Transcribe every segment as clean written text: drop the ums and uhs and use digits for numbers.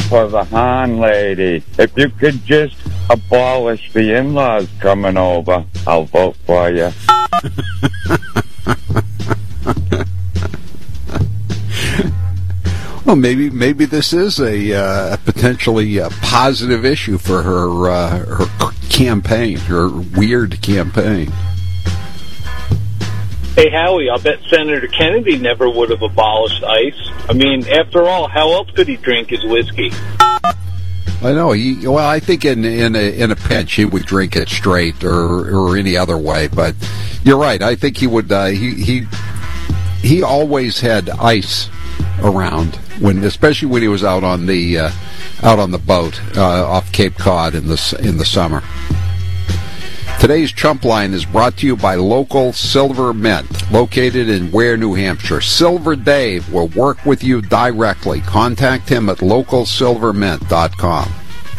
for the Han lady. If you could just abolish the in-laws coming over, I'll vote for you. Well, maybe this is a potentially positive issue for her campaign, her weird campaign. Hey, Howie, I'll bet Senator Kennedy never would have abolished ICE. I mean, after all, how else could he drink his whiskey? I know. I think in a pinch he would drink it straight or any other way. But you're right. I think he would. He always had ICE around especially when he was out on the boat off Cape Cod in the summer. Today's Chump Line is brought to you by Local Silver Mint, located in Ware, New Hampshire. Silver Dave will work with you directly. Contact him at localsilvermint.com.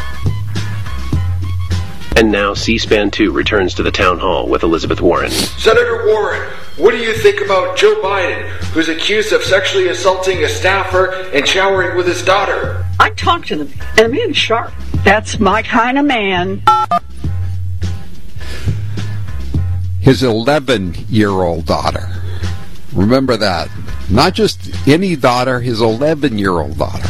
And now C-SPAN 2 returns to the town hall with Elizabeth Warren. Senator Warren, what do you think about Joe Biden, who's accused of sexually assaulting a staffer and showering with his daughter? I talked to them, and the man's sharp. That's my kind of man. His 11-year-old daughter. Remember that. Not just any daughter, his 11-year-old daughter.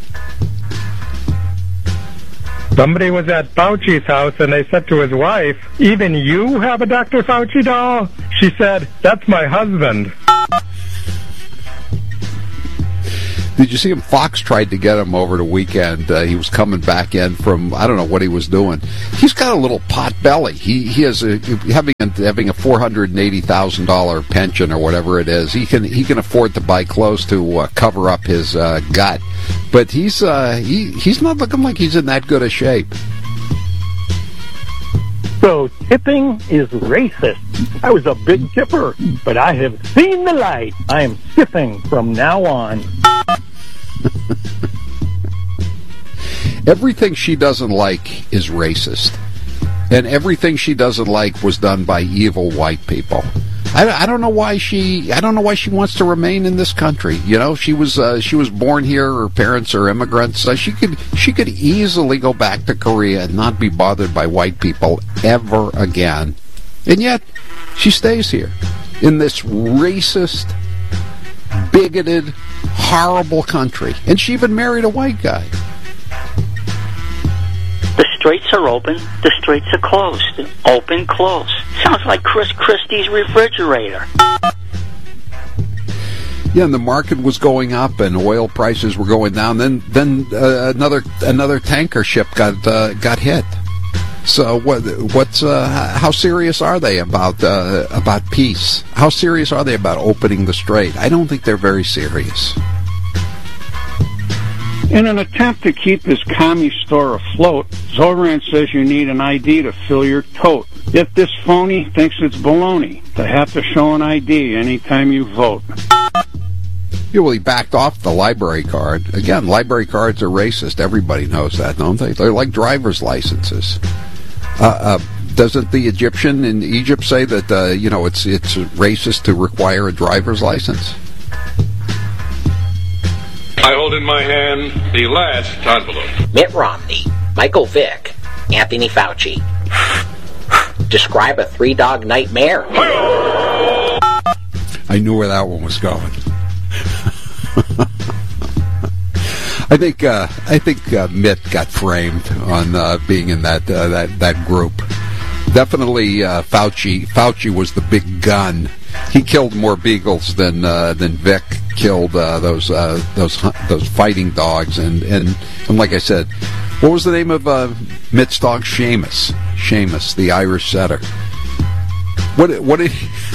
Somebody was at Fauci's house and they said to his wife, "Even you have a Dr. Fauci doll?" She said, "That's my husband." Did you see him? Fox tried to get him over the weekend. He was coming back in from, I don't know what he was doing. He's got a little pot belly. He has having a $480,000 pension or whatever it is. He can afford to buy clothes to cover up his gut. But he's not looking like he's in that good a shape. So tipping is racist. I was a big tipper, but I have seen the light. I am tipping from now on. Everything she doesn't like is racist, and everything she doesn't like was done by evil white people. I don't know why she wants to remain in this country. You know, she was born here. Her parents are immigrants. She could easily go back to Korea and not be bothered by white people ever again. And yet, she stays here in this racist, bigoted, horrible country. And she even married a white guy. The straits are open, the straits are closed. Open, close. Sounds like Chris Christie's refrigerator. Yeah, and the market was going up, and oil prices were going down. Then another tanker ship got hit. So how serious are they about peace? How serious are they about opening the strait? I don't think they're very serious. In an attempt to keep his commie store afloat, Zoran says you need an ID to fill your tote. Yet this phony thinks it's baloney to have to show an ID anytime you vote. Yeah, well, he backed off the library card. Again, library cards are racist. Everybody knows that, don't they? They're like driver's licenses. Doesn't the Egyptian in Egypt say that it's racist to require a driver's license? I hold in my hand the last envelope. Mitt Romney, Michael Vick, Anthony Fauci. Describe a three-dog nightmare. I knew where that one was going. I think Mitt got framed on being in that group. Definitely, Fauci was the big gun. He killed more beagles than Vic killed those fighting dogs. And like I said, what was the name of Mitt's dog? Seamus, the Irish setter. What did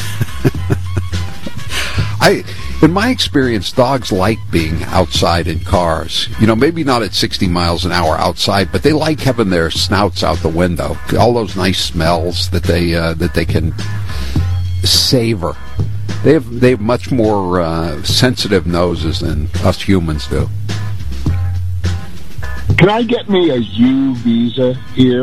in my experience, dogs like being outside in cars. You know, maybe not at 60 miles an hour outside, but they like having their snouts out the window. All those nice smells that they can savor. They have much more sensitive noses than us humans do. Can I get me a U visa here?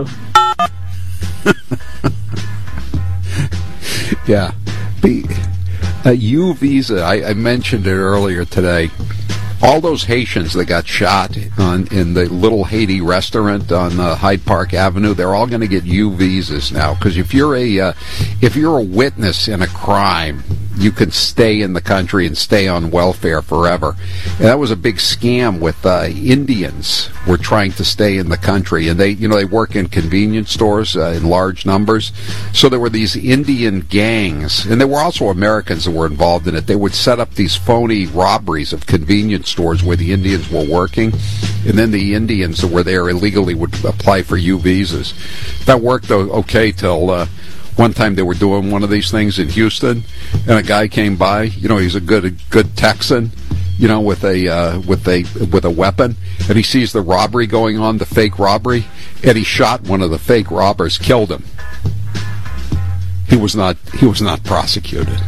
Yeah. A U visa, I mentioned it earlier today. all those Haitians that got shot in the Little Haiti restaurant on Hyde Park Avenue, they're all going to get U visas now. Because if you're a witness in a crime, you can stay in the country and stay on welfare forever. And that was a big scam with Indians were trying to stay in the country, and they work in convenience stores in large numbers. So there were these Indian gangs, and there were also Americans that were involved in it. They would set up these phony robberies of convenience stores where the Indians were working, and then the Indians that were there illegally would apply for U visas. That worked okay till one time they were doing one of these things in Houston, and a guy came by. He's a good Texan, with a weapon, and he sees the robbery going on, the fake robbery, and he shot one of the fake robbers, killed him. He was not prosecuted.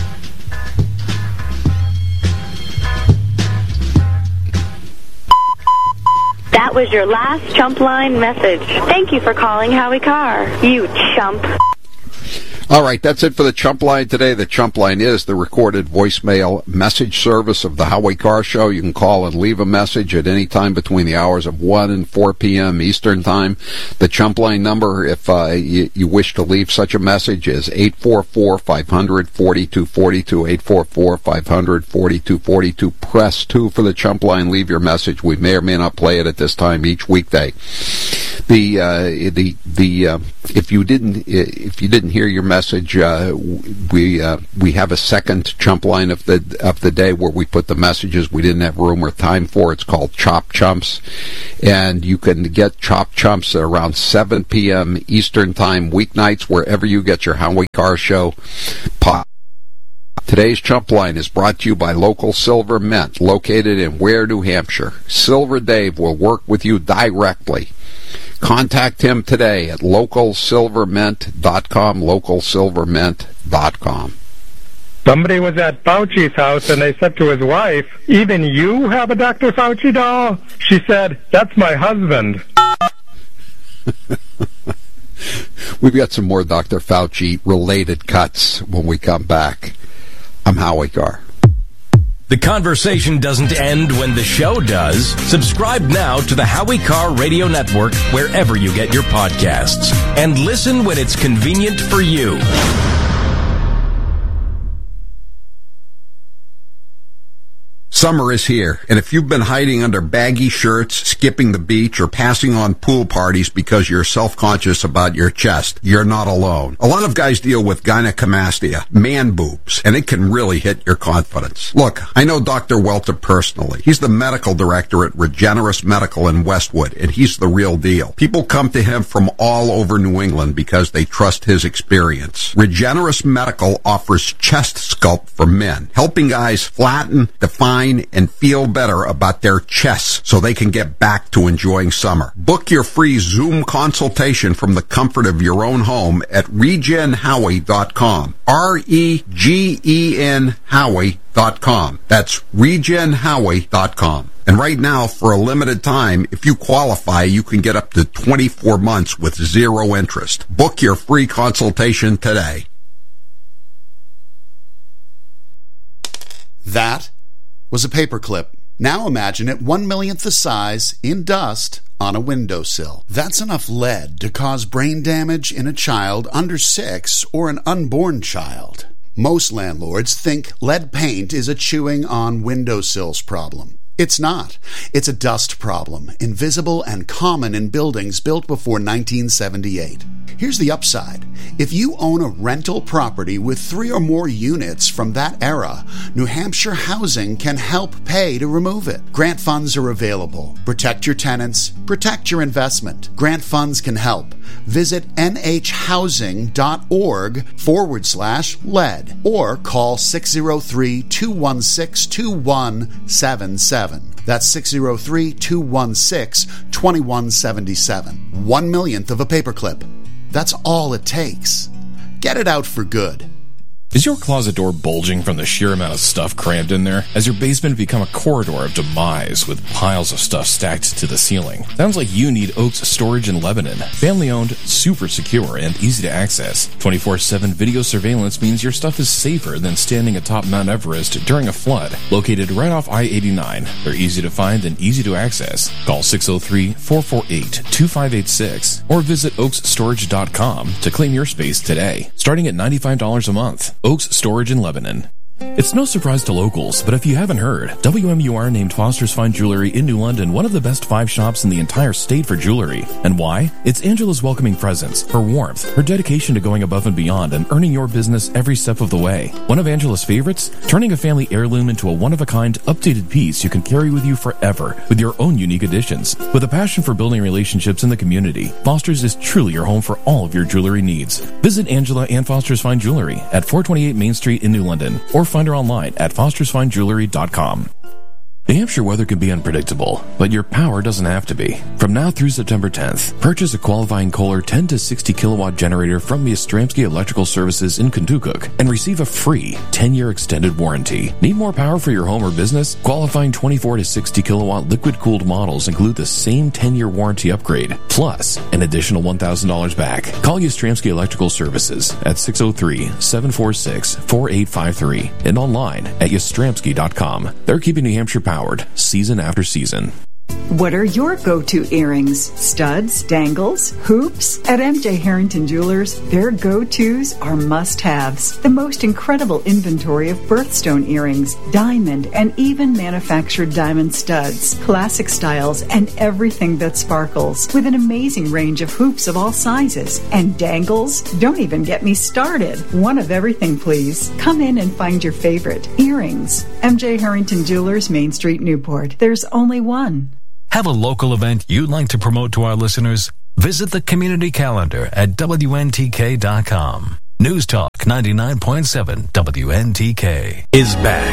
That was your last Chump Line message. Thank you for calling Howie Carr, you chump. All right, that's it for the Chump Line today. The Chump Line is the recorded voicemail message service of the Howie Carr Show. You can call and leave a message at any time between the hours of 1 and 4 p.m. Eastern Time. The Chump Line number, if you wish to leave such a message, is 844-500-4242, 844-500-4242. Press 2 for the Chump Line. Leave your message. We may or may not play it at this time each weekday. If you didn't hear your message, we have a second Chump Line of the day where we put the messages we didn't have room or time for. It's called Chop Chumps, and you can get Chop Chumps at around 7 p.m. Eastern Time weeknights wherever you get your Howie Carr Show. Today's Chump Line is brought to you by Local Silver Mint, located in Ware, New Hampshire. Silver Dave will work with you directly. Contact him today at localsilvermint.com, localsilvermint.com. Somebody was at Fauci's house, and they said to his wife, "Even you have a Dr. Fauci doll?" She said, "That's my husband." We've got some more Dr. Fauci-related cuts when we come back. I'm Howie Carr. The conversation doesn't end when the show does. Subscribe now to the Howie Carr Radio Network wherever you get your podcasts. And listen when it's convenient for you. Summer is here, and if you've been hiding under baggy shirts, skipping the beach, or passing on pool parties because you're self-conscious about your chest, you're not alone. A lot of guys deal with gynecomastia, man boobs, and it can really hit your confidence. Look, I know Dr. Welter personally. He's the medical director at Regenerous Medical in Westwood, and he's the real deal. People come to him from all over New England because they trust his experience. Regenerous Medical offers chest sculpt for men, helping guys flatten, define, and feel better about their chests so they can get back to enjoying summer. Book your free Zoom consultation from the comfort of your own home at regenhowie.com. REGEN Howie.com. That's regenhowie.com. And right now, for a limited time, if you qualify, you can get up to 24 months with zero interest. Book your free consultation today. That was a paperclip. Now imagine it 1/millionth the size, in dust, on a windowsill. That's enough lead to cause brain damage in a child under 6 or an unborn child. Most landlords think lead paint is a chewing on windowsills problem. It's not. It's a dust problem, invisible and common in buildings built before 1978. Here's the upside. If you own a rental property with 3 or more units from that era, New Hampshire Housing can help pay to remove it. Grant funds are available. Protect your tenants. Protect your investment. Grant funds can help. Visit nhhousing.org/lead or call 603-216-2177. That's 603-216-2177. 1/millionth of a paperclip. That's all it takes. Get it out for good. Is your closet door bulging from the sheer amount of stuff crammed in there? Has your basement become a corridor of demise with piles of stuff stacked to the ceiling? Sounds like you need Oaks Storage in Lebanon. Family-owned, super secure, and easy to access. 24/7 video surveillance means your stuff is safer than standing atop Mount Everest during a flood. Located right off I-89, they're easy to find and easy to access. Call 603-448-2586 or visit oaksstorage.com to claim your space today, starting at $95 a month. Oaks Storage in Lebanon. It's no surprise to locals, but if you haven't heard, WMUR named Foster's Fine Jewelry in New London one of the best 5 shops in the entire state for jewelry. And why? It's Angela's welcoming presence, her warmth, her dedication to going above and beyond and earning your business every step of the way. One of Angela's favorites? Turning a family heirloom into a one-of-a-kind, updated piece you can carry with you forever with your own unique additions. With a passion for building relationships in the community, Foster's is truly your home for all of your jewelry needs. Visit Angela and Foster's Fine Jewelry at 428 Main Street in New London, or find her online at fostersfinejewelry.com. New Hampshire weather can be unpredictable, but your power doesn't have to be. From now through September 10th, purchase a qualifying Kohler 10 to 60 kilowatt generator from Yastrzemski Electrical Services in Kentucky and receive a free 10-year extended warranty. Need more power for your home or business? Qualifying 24 to 60 kilowatt liquid-cooled models include the same 10-year warranty upgrade, plus an additional $1,000 back. Call Yastrzemski Electrical Services at 603-746-4853 and online at yastrzemski.com. They're keeping New Hampshire powered season after season. What are your go-to earrings? Studs, dangles, hoops? At MJ Harrington Jewelers, their go-tos are must-haves. The most incredible inventory of birthstone earrings, diamond, and even manufactured diamond studs, classic styles, and everything that sparkles, with an amazing range of hoops of all sizes. And dangles? Don't even get me started. One of everything, please. Come in and find your favorite. Earrings. MJ Harrington Jewelers, Main Street, Newport. There's only one. Have a local event you'd like to promote to our listeners? Visit the community calendar at WNTK.com. News Talk 99.7 WNTK is back.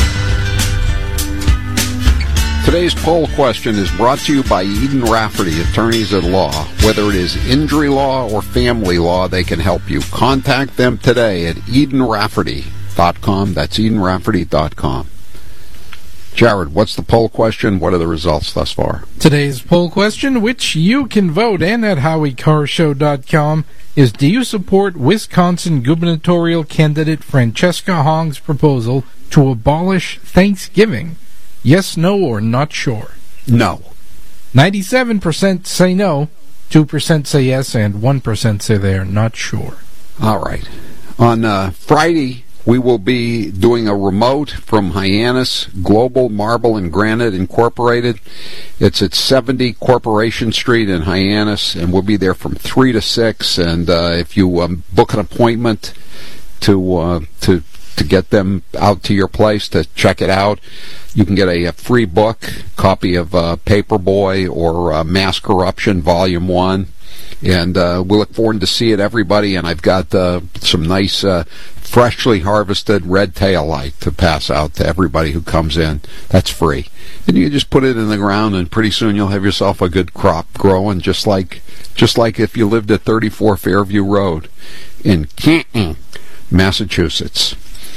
Today's poll question is brought to you by Eden Rafferty, attorneys at law. Whether it is injury law or family law, they can help you. Contact them today at EdenRafferty.com. That's EdenRafferty.com. Jared, what's the poll question? What are the results thus far? Today's poll question, which you can vote in at HowieCarShow.com, is: do you support Wisconsin gubernatorial candidate Francesca Hong's proposal to abolish Thanksgiving? Yes, no, or not sure? No. 97% say no, 2% say yes, and 1% say they're not sure. All right. On Friday, we will be doing a remote from Hyannis Global Marble and Granite Incorporated. It's at 70 Corporation Street in Hyannis, and we'll be there from 3 to 6. And if you book an appointment to get them out to your place to check it out, you can get a free book, copy of Paperboy or Mass Corruption Volume 1. And we look forward to see it, everybody. And I've got some nice freshly harvested red tail light to pass out to everybody who comes in. That's free. And you just put it in the ground, and pretty soon you'll have yourself a good crop growing, just like if you lived at 34 Fairview Road in Canton, Massachusetts.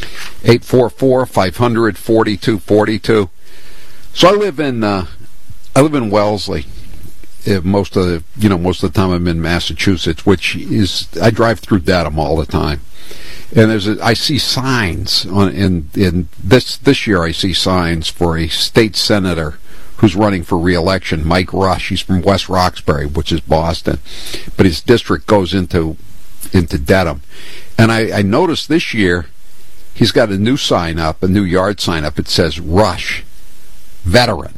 844-500-4242. So I live in Wellesley. Most of the time I'm in Massachusetts, which is, I drive through Dedham all the time, and I see signs in this year. I see signs for a state senator who's running for re-election, Mike Rush. He's from West Roxbury, which is Boston, but his district goes into Dedham, and I noticed this year he's got a new sign up, a new yard sign up. It says Rush, veteran.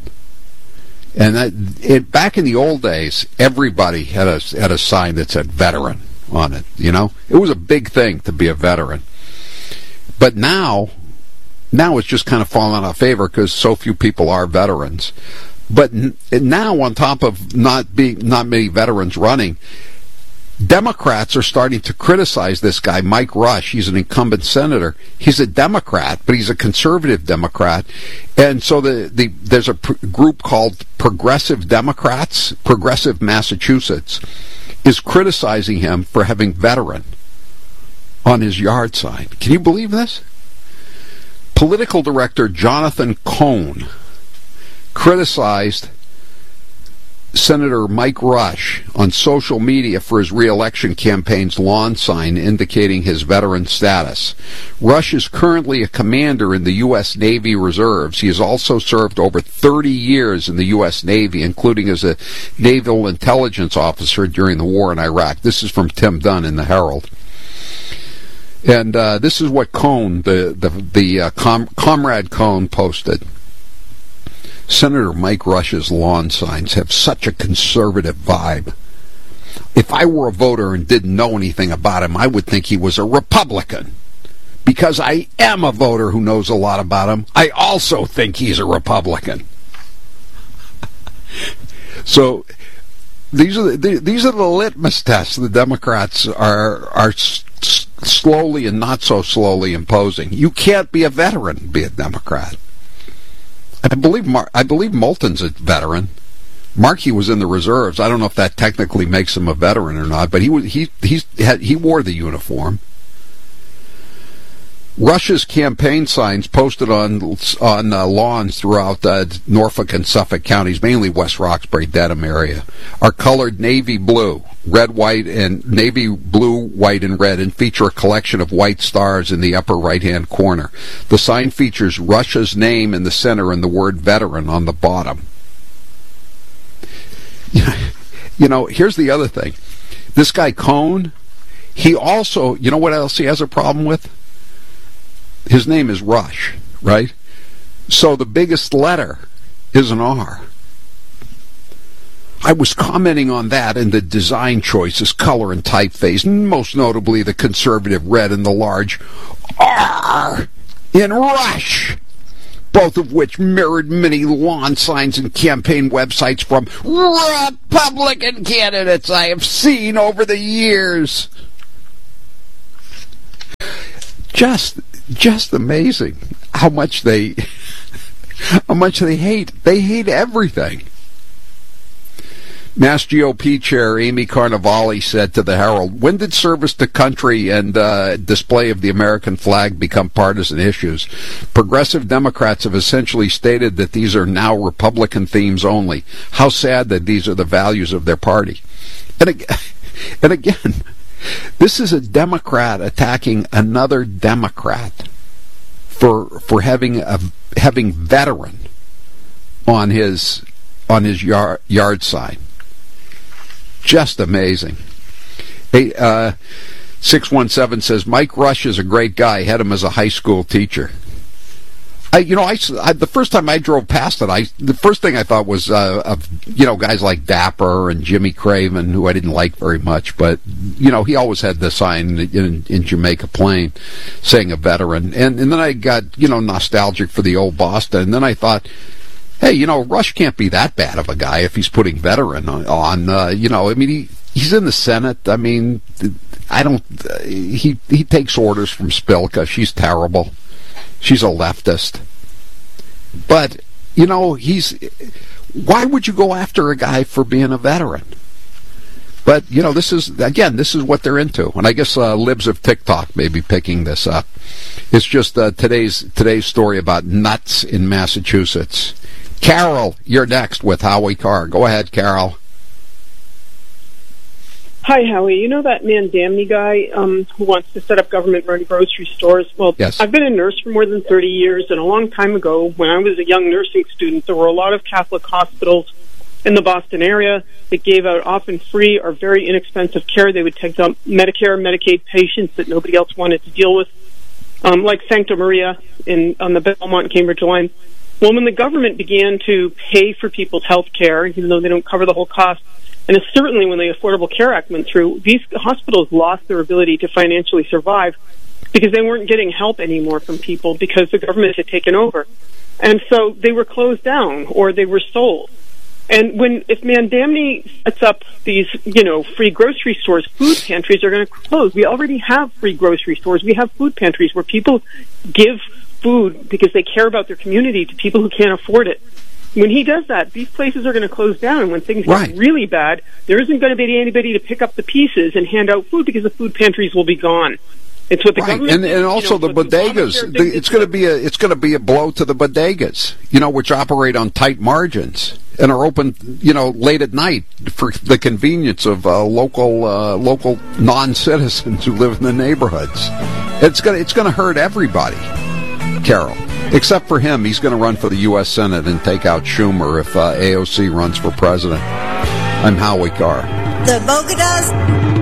And back in the old days, everybody had a sign that said veteran on it. You know, it was a big thing to be a veteran. But now it's just kind of fallen out of favor because so few people are veterans. But now, on top of not many veterans running, Democrats are starting to criticize this guy, Mike Rush. He's an incumbent senator. He's a Democrat, but he's a conservative Democrat. And so there's a group called Progressive Democrats, Progressive Massachusetts, is criticizing him for having veteran on his yard sign. Can you believe this? Political director Jonathan Cohn criticized Senator Mike Rush on social media for his re-election campaign's lawn sign indicating his veteran status. Rush is currently a commander in the U.S. Navy Reserves. He has also served over 30 years in the U.S. Navy, including as a naval intelligence officer during the war in Iraq. This is from Tim Dunn in the Herald. And this is what Cohn, Comrade Cohn, posted. Senator Mike Rush's lawn signs have such a conservative vibe. If I were a voter and didn't know anything about him, I would think he was a Republican. Because I am a voter who knows a lot about him, I also think he's a Republican. So these are the litmus tests the Democrats are slowly and not so slowly imposing. You can't be a veteran and be a Democrat. I believe Moulton's a veteran. Markey was in the reserves. I don't know if that technically makes him a veteran or not, but he wore the uniform. Rush's campaign signs posted on lawns throughout Norfolk and Suffolk counties, mainly West Roxbury, Dedham area, are colored navy blue, red, white, and navy blue, white, and red, and feature a collection of white stars in the upper right-hand corner. The sign features Rush's name in the center and the word veteran on the bottom. You know, here's the other thing. This guy Cohn, he also, you know what else he has a problem with? His name is Rush, right? So the biggest letter is an R. I was commenting on that and the design choices, color and typeface, and most notably the conservative red and the large R in Rush, both of which mirrored many lawn signs and campaign websites from Republican candidates I have seen over the years. Just amazing how much they hate. They hate everything. Mass GOP Chair Amy Carnevale said to the Herald, "When did service to country and display of the American flag become partisan issues? Progressive Democrats have essentially stated that these are now Republican themes only. How sad that these are the values of their party." And again, this is a Democrat attacking another Democrat for having veteran on his yard sign. Just amazing. Hey, 617 says Mike Rush is a great guy. Had him as a high school teacher. The first time I drove past it, the first thing I thought was of guys like Dapper and Jimmy Craven, who I didn't like very much, but he always had the sign in Jamaica Plain saying a veteran, and then I got nostalgic for the old Boston, and then I thought, hey, Rush can't be that bad of a guy if he's putting veteran on. He's in the Senate. I mean, he takes orders from Spilka. She's terrible. She's a leftist. But, why would you go after a guy for being a veteran? But, this is what they're into. And I guess libs of TikTok may be picking this up. It's just today's story about nuts in Massachusetts. Carol, you're next with Howie Carr. Go ahead, Carol. Hi, Howie. You know that Mandamny guy who wants to set up government-run grocery stores? Well, yes. I've been a nurse for more than 30 years, and a long time ago, when I was a young nursing student, there were a lot of Catholic hospitals in the Boston area that gave out often free or very inexpensive care. They would take up Medicare, Medicaid patients that nobody else wanted to deal with, like Sancta Maria on the Belmont and Cambridge line. Well, when the government began to pay for people's health care, even though they don't cover the whole cost, and certainly when the Affordable Care Act went through, these hospitals lost their ability to financially survive because they weren't getting help anymore from people because the government had taken over. And so they were closed down or they were sold. And if Mandamny sets up these, free grocery stores, food pantries are going to close. We already have free grocery stores. We have food pantries where people give food because they care about their community to people who can't afford it. When he does that, these places are going to close down, and when things get really bad, there isn't going to be anybody to pick up the pieces and hand out food because the food pantries will be gone. It's what the right. government And also the bodegas. It's going to be a blow to the bodegas, which operate on tight margins and are open, late at night for the convenience of local non-citizens who live in the neighborhoods. It's going to hurt everybody, Carol. Except for him, he's going to run for the U.S. Senate and take out Schumer if AOC runs for president. I'm Howie Carr. The Bodegas.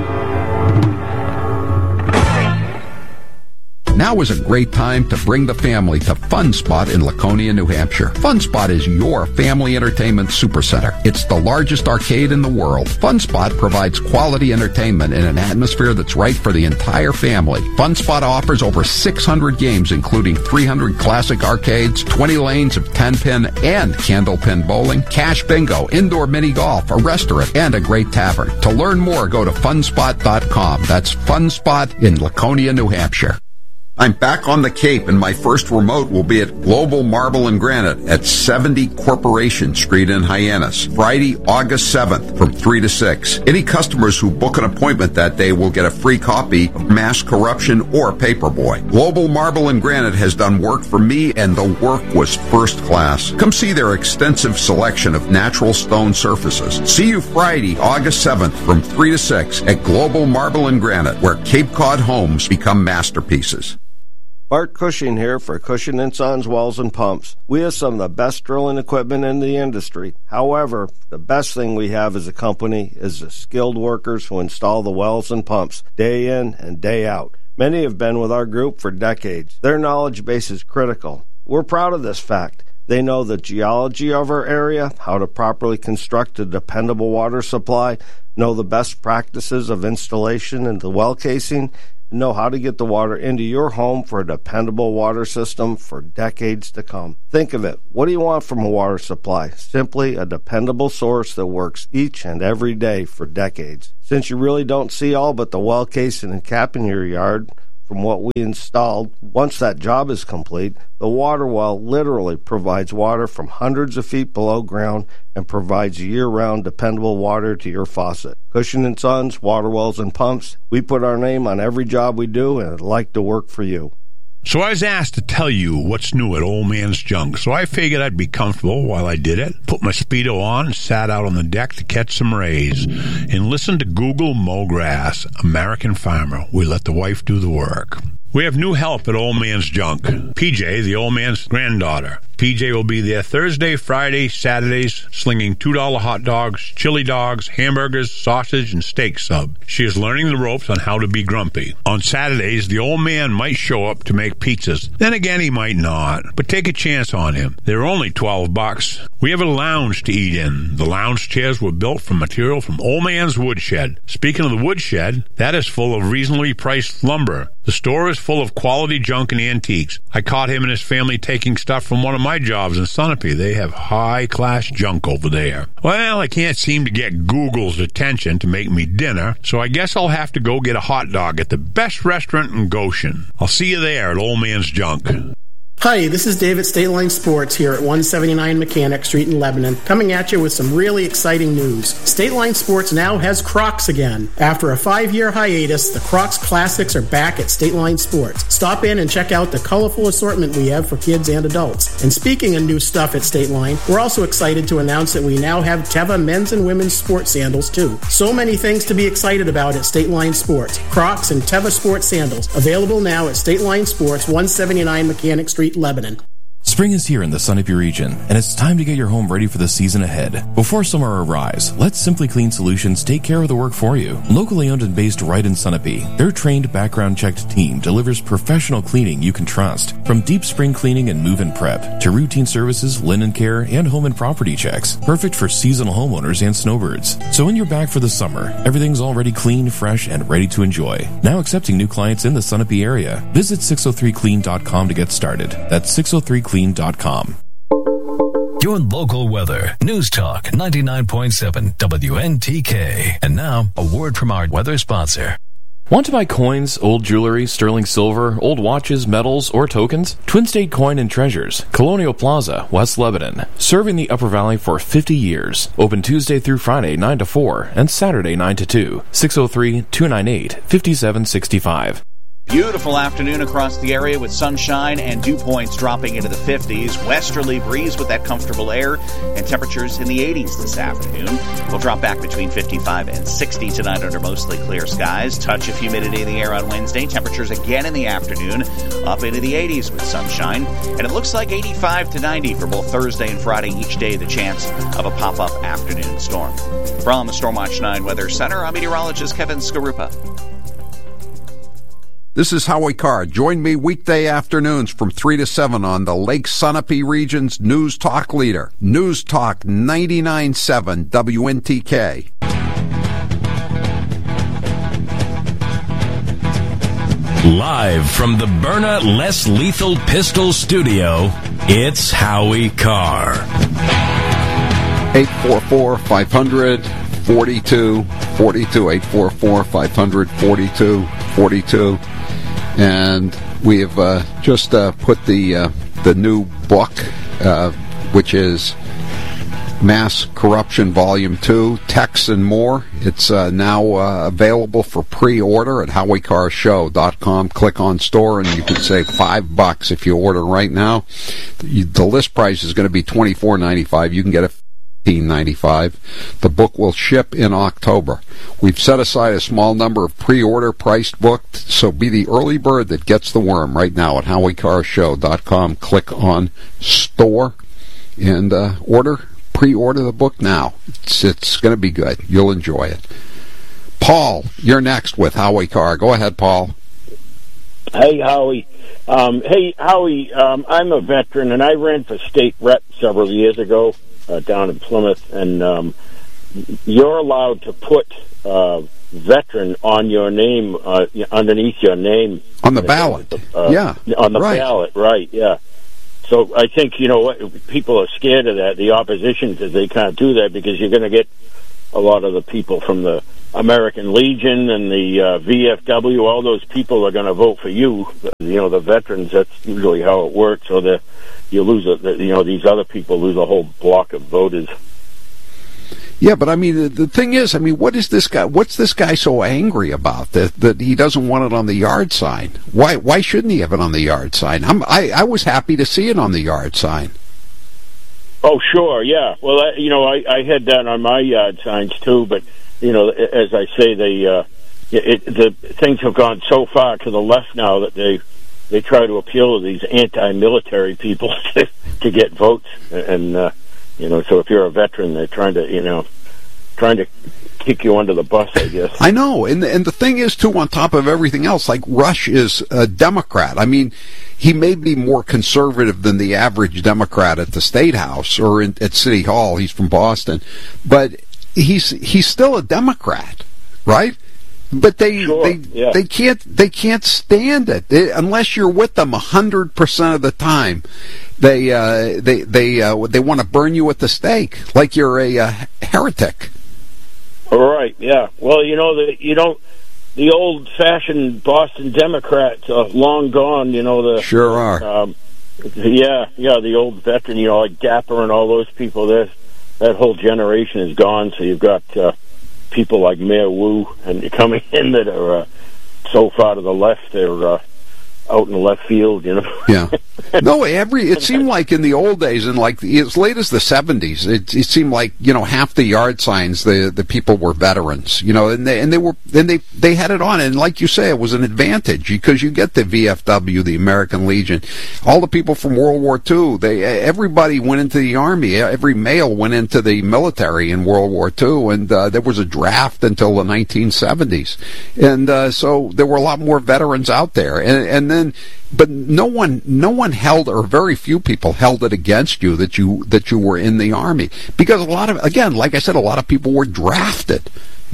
Now is a great time to bring the family to Fun Spot in Laconia, New Hampshire. Fun Spot is your family entertainment supercenter. It's the largest arcade in the world. Fun Spot provides quality entertainment in an atmosphere that's right for the entire family. Fun Spot offers over 600 games, including 300 classic arcades, 20 lanes of 10-pin and candlepin bowling, cash bingo, indoor mini golf, a restaurant, and a great tavern. To learn more, go to funspot.com. That's Fun Spot in Laconia, New Hampshire. I'm back on the Cape, and my first remote will be at Global Marble and Granite at 70 Corporation Street in Hyannis, Friday, August 7th from 3 to 6. Any customers who book an appointment that day will get a free copy of Mass Corruption or Paperboy. Global Marble and Granite has done work for me, and the work was first class. Come see their extensive selection of natural stone surfaces. See you Friday, August 7th from 3 to 6 at Global Marble and Granite, where Cape Cod homes become masterpieces. Bart Cushing here for Cushing & Sons Wells and Pumps. We have some of the best drilling equipment in the industry. However, the best thing we have as a company is the skilled workers who install the wells and pumps day in and day out. Many have been with our group for decades. Their knowledge base is critical. We're proud of this fact. They know the geology of our area, how to properly construct a dependable water supply, know the best practices of installation and the well casing, know how to get the water into your home for a dependable water system for decades to come. Think of it. What do you want from a water supply? Simply a dependable source that works each and every day for decades. Since you really don't see all but the well casing and cap in your yard, from what we installed, once that job is complete, the water well literally provides water from hundreds of feet below ground and provides year-round dependable water to your faucet. Cushing & Sons, Water Wells and Pumps, we put our name on every job we do, and I'd like to work for you. So I was asked to tell you what's new at Old Man's Junk, so I figured I'd be comfortable while I did it. Put my Speedo on and sat out on the deck to catch some rays and listen to Google Mow Grass, American Farmer. We let the wife do the work. We have new help at Old Man's Junk. PJ, the old man's granddaughter. PJ will be there Thursday, Friday, Saturdays, slinging $2 hot dogs, chili dogs, hamburgers, sausage, and steak sub. She is learning the ropes on how to be grumpy. On Saturdays, the old man might show up to make pizzas. Then again, he might not. But take a chance on him. They're only $12. We have a lounge to eat in. The lounge chairs were built from material from Old Man's Woodshed. Speaking of the woodshed, that is full of reasonably priced lumber. The store is full of quality junk and antiques. I caught him and his family taking stuff from one of my jobs in Sunapee. They have high-class junk over there. Well, I can't seem to get Google's attention to make me dinner, so I guess I'll have to go get a hot dog at the best restaurant in Goshen. I'll see you there at Old Man's Junk. Hi, this is Dave at State Line Sports here at 179 Mechanic Street in Lebanon, coming at you with some really exciting news. State Line Sports now has Crocs again. After a 5-year hiatus, the Crocs Classics are back at State Line Sports. Stop in and check out the colorful assortment we have for kids and adults. And speaking of new stuff at State Line, we're also excited to announce that we now have Teva men's and women's sports sandals too. So many things to be excited about at State Line Sports. Crocs and Teva sports sandals, available now at State Line Sports, 179 Mechanic Street, Lebanon. Spring is here in the Sunapee region, and it's time to get your home ready for the season ahead. Before summer arrives, let Simply Clean Solutions take care of the work for you. Locally owned and based right in Sunapee, their trained, background-checked team delivers professional cleaning you can trust. From deep spring cleaning and move-in prep, to routine services, linen care, and home and property checks. Perfect for seasonal homeowners and snowbirds. So when you're back for the summer, everything's already clean, fresh, and ready to enjoy. Now accepting new clients in the Sunapee area. Visit 603clean.com to get started. That's 603clean.com. Your local weather. News Talk 99.7 WNTK. And now, a word from our weather sponsor. Want to buy coins, old jewelry, sterling silver, old watches, medals, or tokens? Twin State Coin and Treasures, Colonial Plaza, West Lebanon. Serving the Upper Valley for 50 years. Open Tuesday through Friday 9 to 4 and Saturday 9 to 2. 603-298-5765. Beautiful afternoon across the area with sunshine and dew points dropping into the 50s. Westerly breeze with that comfortable air and temperatures in the 80s this afternoon. We'll drop back between 55 and 60 tonight under mostly clear skies. Touch of humidity in the air on Wednesday. Temperatures again in the afternoon up into the 80s with sunshine. And it looks like 85 to 90 for both Thursday and Friday. Each day the chance of a pop-up afternoon storm. From the Stormwatch 9 Weather Center, I'm meteorologist Kevin Skarupa. This is Howie Carr. Join me weekday afternoons from 3 to 7 on the Lake Sunapee region's News Talk leader. News Talk 99.7 WNTK. Live from the Byrna Less Lethal Pistol Studio, it's Howie Carr. 844-500-4242. 844-500-4242. And we have just put the new book, which is Mass Corruption Volume 2, Texts and More. It's now available for pre-order at HowieCarShow.com. Click on store and you can save $5 if you order right now. The list price is going to be $24.95. You can get it $15.95. The book will ship in October. We've set aside a small number of pre-order priced books, so be the early bird that gets the worm right now at HowieCarShow.com. Click on store and pre-order the book now. It's going to be good. You'll enjoy it. Paul, you're next with Howie Carr. Go ahead, Paul. Hey, Howie. Howie, I'm a veteran, and I ran for state rep several years ago. Down in Plymouth, and you're allowed to put veteran on your name, underneath your name. On the ballot. Yeah. On the right. ballot, right, yeah. So I think, people are scared of that, the opposition, because they can't do that, because you're going to get a lot of the people from the American Legion and the VFW, all those people are going to vote for you. The veterans, that's usually how it works, so you lose these other people lose a whole block of voters. Yeah, but I mean, the thing is, what's this guy so angry about that he doesn't want it on the yard sign? Why shouldn't he have it on the yard sign? I was happy to see it on the yard sign. Oh, sure, yeah. Well, I had that on my yard signs too, but as I say, the things have gone so far to the left now that they try to appeal to these anti-military people to get votes, and so if you're a veteran, they're trying to kick you under the bus, I guess. I know, and the thing is too, on top of everything else, like Rush is a Democrat. I mean, he may be more conservative than the average Democrat at the State House or at City Hall. He's from Boston, but he's still a Democrat, right? But they can't stand it unless you're with them 100% of the time. They want to burn you at the stake like you're a heretic. All right, yeah. Well, the old-fashioned Boston Democrats are long gone. Sure are. The old veteran, like Gapper and all those people. That whole generation is gone. So you've got people like Mayor Wu and coming in that are so far to the left, they're out in the left field, Yeah. No, it seemed like in the old days, and like as late as the 70s, it seemed like, half the yard signs, the people were veterans, and they had it on, and like you say, it was an advantage because you get the VFW, the American Legion, all the people from World War II, everybody went into the Army, every male went into the military in World War II, and there was a draft until the 1970s, and so there were a lot more veterans out there, and then, but no one held, or very few people held it against you that you were in the Army, because a lot of people were drafted,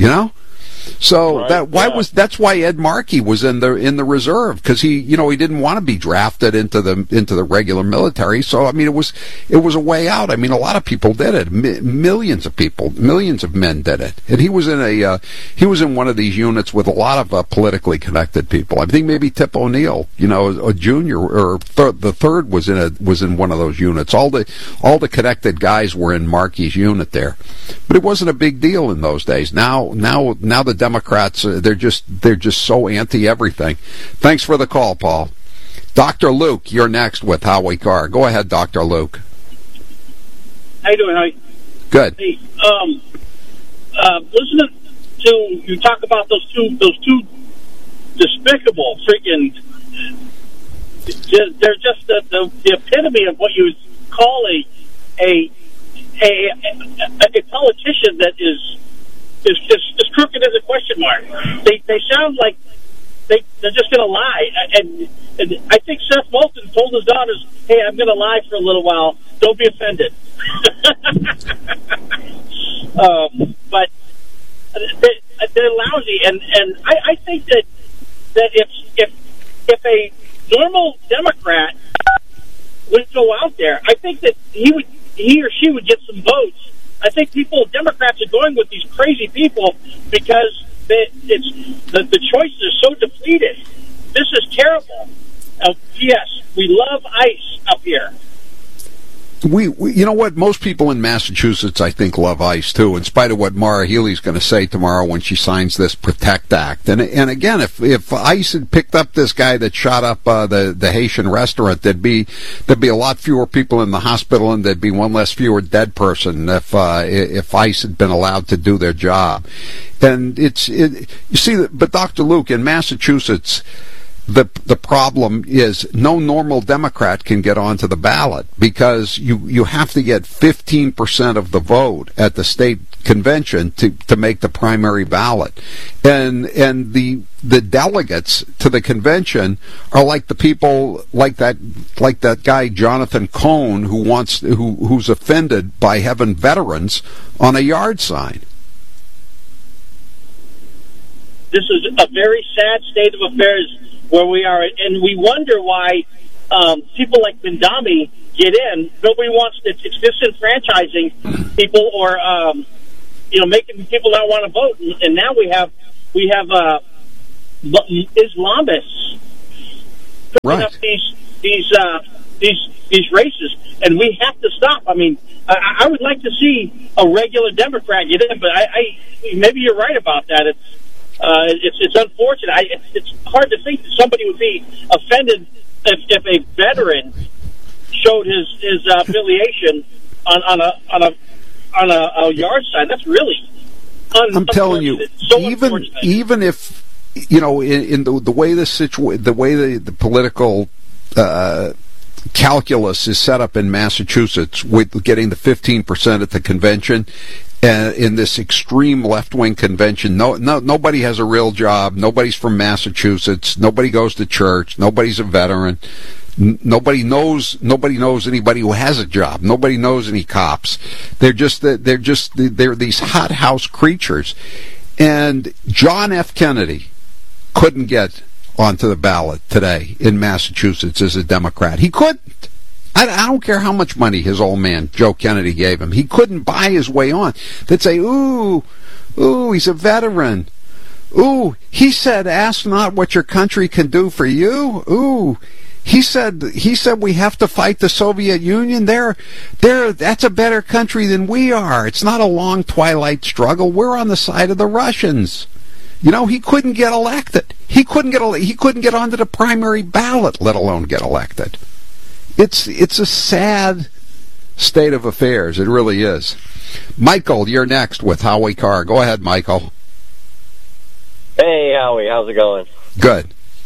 So right, that's why Ed Markey was in the reserve, because he didn't want to be drafted into the regular military. So it was a way out. A lot of people did it. Millions of men did it. And he was in one of these units with a lot of politically connected people. I think maybe Tip O'Neill, a junior or the third was in one of those units. All the connected guys were in Markey's unit there. But it wasn't a big deal in those days. Now the Democrats, they're just so anti everything. Thanks for the call, Paul. Dr. Luke, you're next with Howie Carr. Go ahead, Dr. Luke. How you doing, Howie? Good. Hey, listening to you talk about those two despicable freaking. They're just the epitome of what you would call a politician that is crooked as a question mark. They sound like they're just going to lie, and I think Seth Moulton told his daughters, "Hey, I'm going to lie for a little while. Don't be offended." But they're lousy, and I think that if a normal Democrat would go out there, I think that he or she would get some votes. I think Democrats are going with these crazy people because the choices are so depleted. This is terrible. P.S. We love ICE up here. We you know what? Most people in Massachusetts, I think, love ICE too. In spite of what Maura Healey's going to say tomorrow when she signs this Protect Act, and again, if ICE had picked up this guy that shot up the Haitian restaurant, there'd be a lot fewer people in the hospital, and there'd be one less fewer dead person if ICE had been allowed to do their job. And you see, but Dr. Luke, in Massachusetts, the problem is no normal Democrat can get onto the ballot because you have to get 15% of the vote at the state convention to make the primary ballot, and the delegates to the convention are like the people like that guy Jonathan Cohn who's offended by having veterans on a yard sign. This is a very sad state of affairs where we are, and we wonder why people like Bindami get in. Nobody wants it's disenfranchising people or making people not want to vote. And now we have Islamists putting up these races, and we have to stop. I mean, I would like to see a regular Democrat get in, but I maybe you're right about that. It's unfortunate. It's hard to think that somebody would be offended if a veteran showed his affiliation on a yard sign. That's really I'm telling you, even if in the way the political calculus is set up in Massachusetts with getting the 15% at the convention. In this extreme left-wing convention, nobody has a real job. Nobody's from Massachusetts. Nobody goes to church. Nobody's a veteran. Nobody knows anybody who has a job. Nobody knows any cops. They're these hothouse creatures. And John F. Kennedy couldn't get onto the ballot today in Massachusetts as a Democrat. He couldn't. I don't care how much money his old man, Joe Kennedy, gave him. He couldn't buy his way on. They'd say, ooh, he's a veteran. Ooh, he said, ask not what your country can do for you. Ooh, he said we have to fight the Soviet Union. That's a better country than we are. It's not a long twilight struggle. We're on the side of the Russians. He couldn't get elected. He couldn't get onto the primary ballot, let alone get elected. It's a sad state of affairs. It really is. Michael, you're next with Howie Carr. Go ahead, Michael. Hey, Howie. How's it going? Good.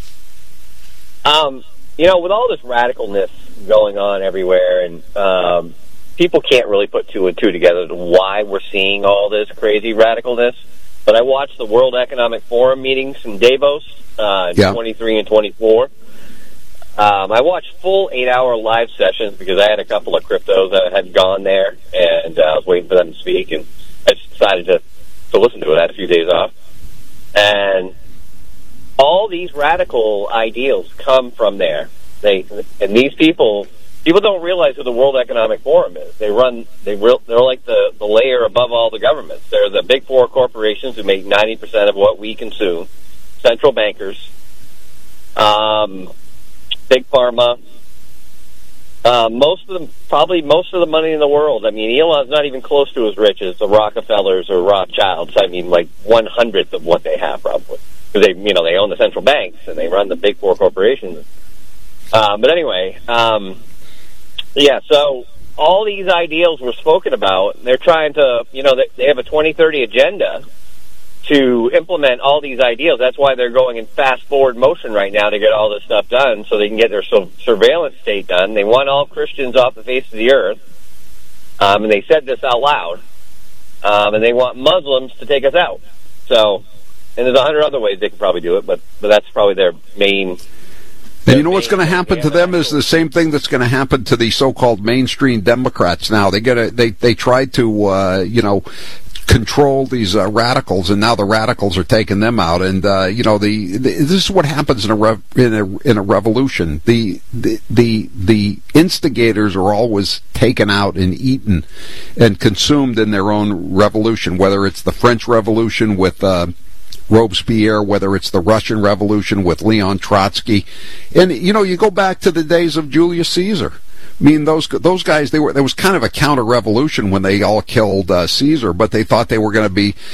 With all this radicalness going on everywhere, and people can't really put two and two together to why we're seeing all this crazy radicalness. But I watched the World Economic Forum meetings in Davos, 23 and 24. I watched full 8-hour live sessions because I had a couple of cryptos that had gone there, and I was waiting for them to speak, and I just decided to listen to it. I had a few days off. And all these radical ideals come from there. And these people don't realize who the World Economic Forum is. They're like the layer above all the governments. They're the big four corporations who make 90% of what we consume, central bankers, Big Pharma, Most of the money in the world. I mean, Elon's not even close to as rich as the Rockefellers or Rothschilds. I mean, like 1/100th of what they have, probably, because they own the central banks and they run the big four corporations. But anyway, yeah. So all these ideals were spoken about. They're trying to, they have a 2030 agenda to implement all these ideals. That's why they're going in fast-forward motion right now to get all this stuff done so they can get their surveillance state done. They want all Christians off the face of the earth, and they said this out loud, and they want Muslims to take us out. So, and there's 100 other ways they could probably do it, but that's probably their main... And you know what's going to happen to them is the same thing that's going to happen to the so-called mainstream Democrats now. They tried to, control these radicals, and now the radicals are taking them out. And this is what happens in a revolution. The instigators are always taken out and eaten and consumed in their own revolution. Whether it's the French Revolution with Robespierre, whether it's the Russian Revolution with Leon Trotsky, and you go back to the days of Julius Caesar. I mean, those guys, there was kind of a counter-revolution when they all killed Caesar, but they thought they were going to be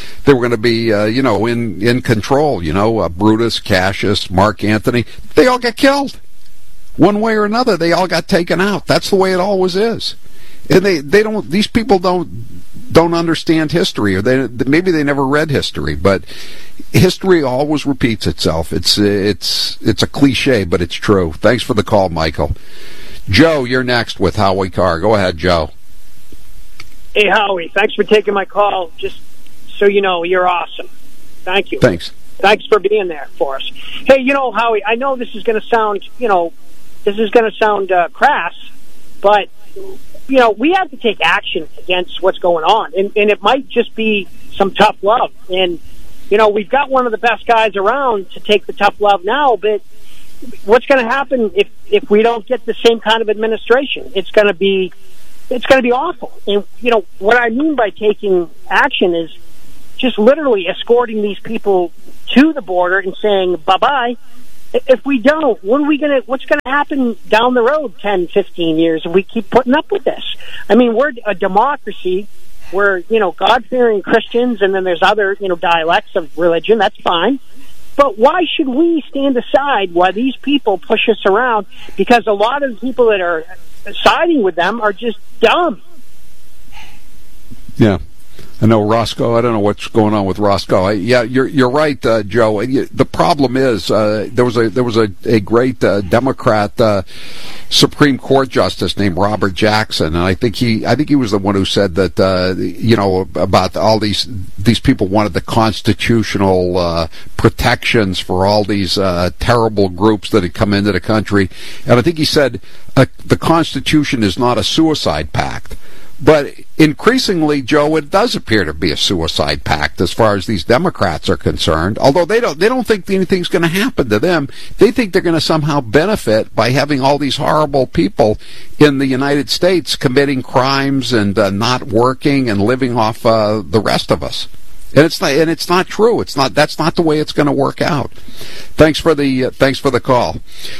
in control. Brutus, Cassius, Mark Antony, they all got killed one way or another. They all got taken out. That's the way it always is. And these people don't understand history, or maybe they never read history, but history always repeats itself. It's a cliche, but it's true. Thanks for the call, Michael. Joe, you're next with Howie Carr. Go ahead, Joe. Hey, Howie. Thanks for taking my call. Just so you know, you're awesome. Thank you. Thanks for being there for us. Hey, Howie, I know this is going to sound, crass, but, we have to take action against what's going on. And it might just be some tough love. And, we've got one of the best guys around to take the tough love now, but what's going to happen if we don't get the same kind of administration? It's going to be awful. And what I mean by taking action is just literally escorting these people to the border and saying bye-bye. If we don't, what's going to happen down the road 10, 15 years if we keep putting up with this? I mean, we're a democracy. We're, God-fearing Christians, and then there's other, dialects of religion. That's fine. But why should we stand aside while these people push us around? Because a lot of the people that are siding with them are just dumb. Yeah. I know Roscoe. I don't know what's going on with Roscoe. You're right, Joe. The problem is there was a great Democrat Supreme Court justice named Robert Jackson, and I think he was the one who said that about all these people wanted the constitutional protections for all these terrible groups that had come into the country, and I think he said the Constitution is not a suicide pact. But increasingly, Joe, it does appear to be a suicide pact as far as these Democrats are concerned. Although they don't think anything's going to happen to them. They think they're going to somehow benefit by having all these horrible people in the United States committing crimes and not working and living off the rest of us. And it's not true. That's not the way it's going to work out. Thanks for the call.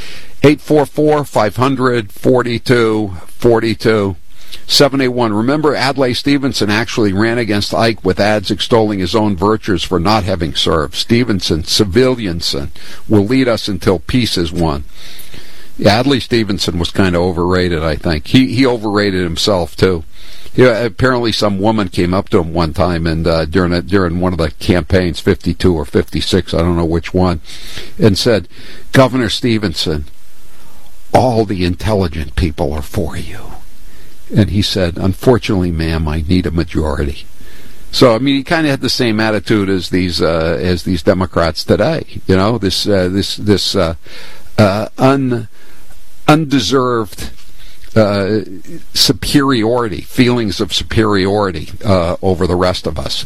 844-500-4242. 781. Remember, Adlai Stevenson actually ran against Ike with ads extolling his own virtues for not having served. Stevenson, civilianson, will lead us until peace is won. Yeah, Adlai Stevenson was kind of overrated, I think. He overrated himself, too. Apparently some woman came up to him one time and during one of the campaigns, 52 or 56, I don't know which one, and said, Governor Stevenson, all the intelligent people are for you. And he said, unfortunately, ma'am, I need a majority. So, I mean, he kind of had the same attitude as these Democrats today. This undeserved superiority, feelings of superiority over the rest of us.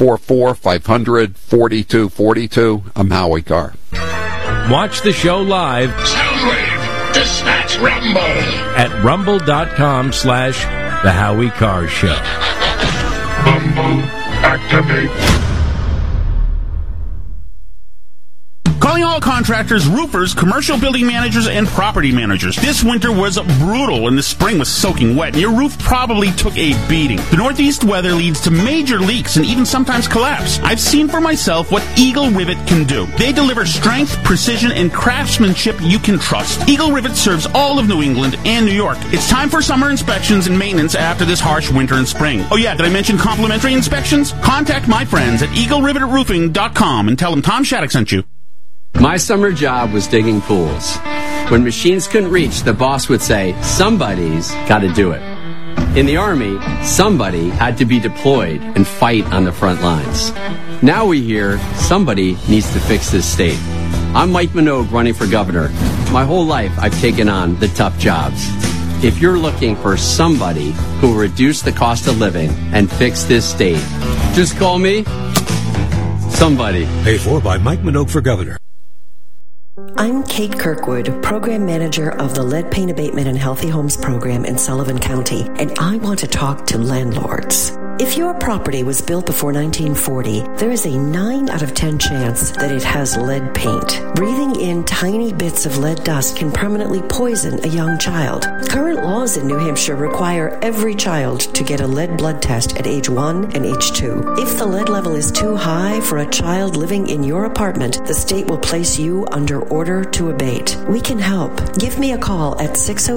844-500-4242. I'm Howie Carr. Watch the show live. Soundwave. Dispatch Rumble at rumble.com/The Howie Carr Show. Rumble activate. Calling all cars contractors, roofers, commercial building managers, and property managers. This winter was brutal and the spring was soaking wet, and your roof probably took a beating. The Northeast weather leads to major leaks and even sometimes collapse. I've seen for myself what Eagle Rivet can do. They deliver strength, precision, and craftsmanship you can trust. Eagle Rivet serves all of New England and New York. It's time for summer inspections and maintenance after this harsh winter and spring. Oh yeah, did I mention complimentary inspections? Contact my friends at EagleRivetRoofing.com and tell them Tom Shattuck sent you. My summer job was digging pools. When machines couldn't reach, the boss would say, somebody's got to do it. In the Army, somebody had to be deployed and fight on the front lines. Now we hear somebody needs to fix this state. I'm Mike Minogue running for governor. My whole life I've taken on the tough jobs. If you're looking for somebody who will reduce the cost of living and fix this state, just call me somebody. Paid for by Mike Minogue for governor. I'm Kate Kirkwood, Program Manager of the Lead Paint Abatement and Healthy Homes Program in Sullivan County, and I want to talk to landlords. If your property was built before 1940, there is a 9 out of 10 chance that it has lead paint. Breathing in tiny bits of lead dust can permanently poison a young child. Current laws in New Hampshire require every child to get a lead blood test at age 1 and age 2. If the lead level is too high for a child living in your apartment, the state will place you under order to abate. We can help. Give me a call at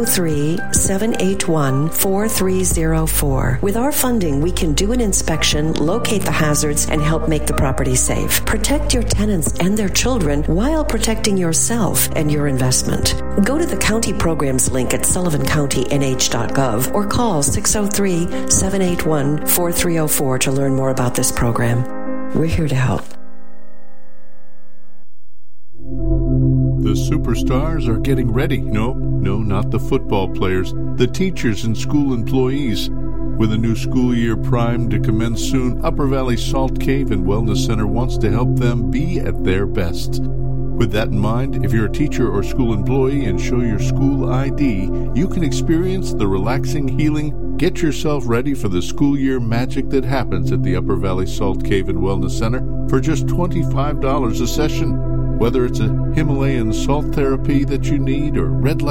603-781-4304. With our funding, we can do an inspection, locate the hazards, and help make the property safe. Protect your tenants and their children while protecting yourself and your investment. Go to the county programs link at sullivancountynh.gov or call 603-781-4304 to learn more about this program. We're here to help. The superstars are getting ready. No, not the football players. The teachers and school employees. With a new school year primed to commence soon, Upper Valley Salt Cave and Wellness Center wants to help them be at their best. With that in mind, if you're a teacher or school employee and show your school ID, you can experience the relaxing healing. Get yourself ready for the school year magic that happens at the Upper Valley Salt Cave and Wellness Center for just $25 a session. Whether it's a Himalayan salt therapy that you need or red light